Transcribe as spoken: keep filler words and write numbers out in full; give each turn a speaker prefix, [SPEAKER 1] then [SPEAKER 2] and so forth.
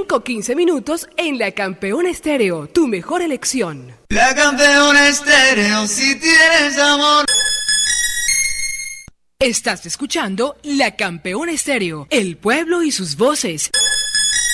[SPEAKER 1] cinco quince minutos en La Campeona Estéreo, tu mejor elección.
[SPEAKER 2] La Campeona Estéreo, si tienes amor.
[SPEAKER 1] Estás escuchando La Campeona Estéreo, el pueblo y sus voces.